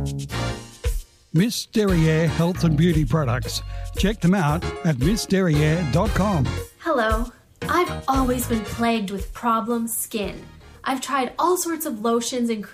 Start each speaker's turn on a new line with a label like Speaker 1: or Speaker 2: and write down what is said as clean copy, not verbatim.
Speaker 1: Miss Derriere Health and Beauty Products. Check them out at missderriere.com.
Speaker 2: Hello. I've always been plagued with problem skin. I've tried all sorts of lotions and